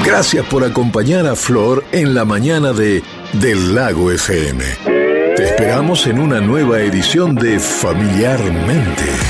Gracias por acompañar a Flor en la mañana de Del Lago FM. Te esperamos en una nueva edición de Familiarmente.